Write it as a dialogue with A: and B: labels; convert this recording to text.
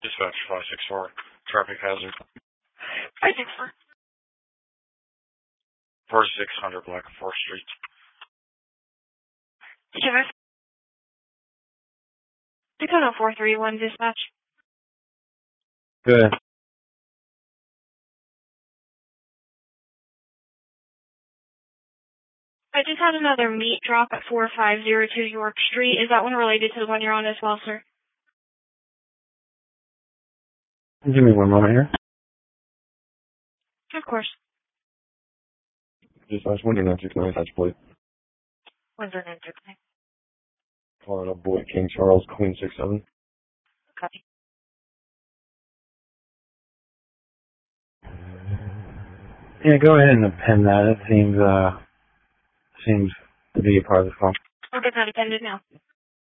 A: Dispatch 564, traffic hazard.
B: 564.
A: 4600 Black 4th Street.
B: Dispatch. Dakota 431, dispatch.
C: Good.
B: I just had another meat drop at 4502 York Street. Is that one related to the one you're on as well, sir?
C: Give me one moment here.
B: Of course.
C: Dispatch 10969, touch plate.
B: 10969.
C: Calling up Boy King Charles, Queen 67.
B: Copy.
C: Yeah, go ahead and append that. It seems to be a part of the call.
B: I'll get that appended now.